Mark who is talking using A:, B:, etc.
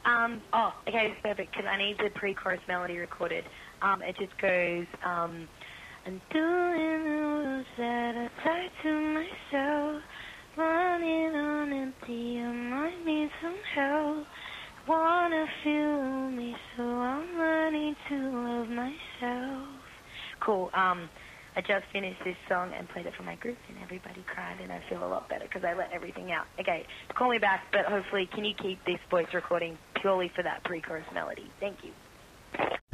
A: Okay, it's perfect, because I need the pre-chorus melody recorded. It just goes, and doing the rules that I tie to myself, running on empty, I might need some help. Wanna feel me, so I'm learning to love myself. Cool. I just finished this song and played it for my group, and everybody cried, and I feel a lot better because I let everything out. Okay, call me back, but hopefully, can you keep this voice recording purely for that pre-chorus melody? Thank you.